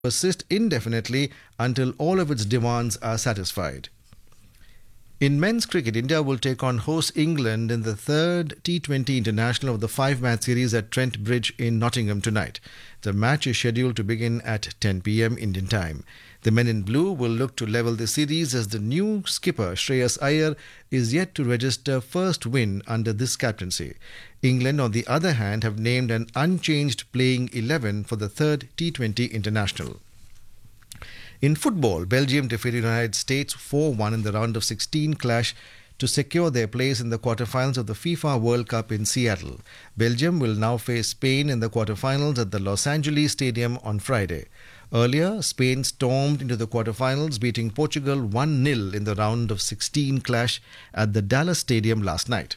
persist indefinitely until all of its demands are satisfied. In men's cricket, India will take on host England in the third T20 international of the five-match series at Trent Bridge in Nottingham tonight. The match is scheduled to begin at 10 p.m. Indian time. The men in blue will look to level the series as the new skipper Shreyas Iyer is yet to register first win under this captaincy. England, on the other hand, have named an unchanged playing 11 for the third T20 international. In football, Belgium defeated the United States 4-1 in the round of 16 clash to secure their place in the quarterfinals of the FIFA World Cup in Seattle. Belgium will now face Spain in the quarterfinals at the Los Angeles Stadium on Friday. Earlier, Spain stormed into the quarterfinals, beating Portugal 1-0 in the round of 16 clash at the Dallas Stadium last night.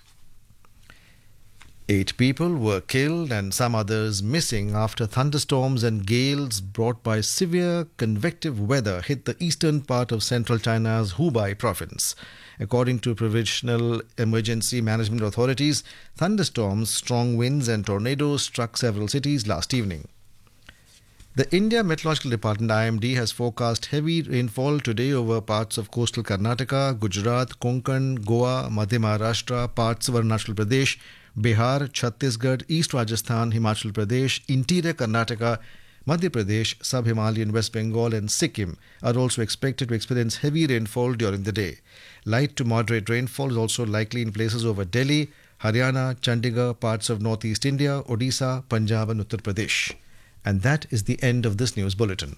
8 people were killed and some others missing after thunderstorms and gales brought by severe convective weather hit the eastern part of central China's Hubei province. According to provincial emergency management authorities, thunderstorms, strong winds and tornadoes struck several cities last evening. The India Meteorological Department IMD has forecast heavy rainfall today over parts of coastal Karnataka, Gujarat, Konkan, Goa, Madhya Maharashtra, parts of Arunachal Pradesh, Bihar, Chhattisgarh, East Rajasthan, Himachal Pradesh, interior Karnataka, Madhya Pradesh, sub-Himalayan West Bengal and Sikkim are also expected to experience heavy rainfall during the day. Light to moderate rainfall is also likely in places over Delhi, Haryana, Chandigarh, parts of northeast India, Odisha, Punjab and Uttar Pradesh. And that is the end of this news bulletin.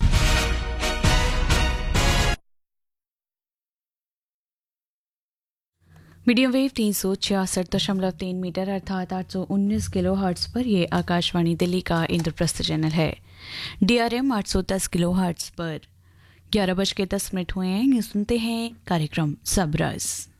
Medium wave 366.3 metre अर्थात 819 kilo hertz पर यह आकाशवाणी दिल्ली का Indraprastha channel है। DRM 810 kilo hertz पर 11:10 हुए हैं। सुनते हैं कार्यक्रम सबरस।